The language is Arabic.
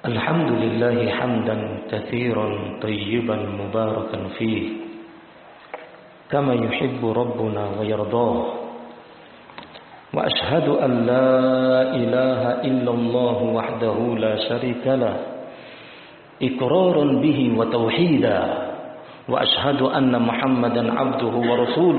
الحمد لله حمدا كثيرا طيبا مباركا فيه كما يحب ربنا ويرضاه، وأشهد أن لا إله إلا الله وحده لا شريك له إقرارا به وتوحيدا، وأشهد أن محمدا عبده ورسوله